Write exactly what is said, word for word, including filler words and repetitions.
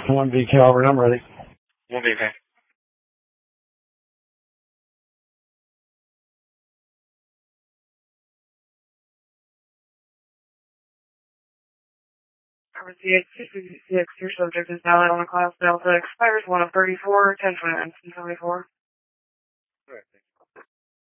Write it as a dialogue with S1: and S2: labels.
S1: one B Calvert, I'm ready.
S2: one B, okay.
S3: Number C H six six, your subject is now on a class Delta, expires one of thirty-four, ten twenty-nine, twenty-four.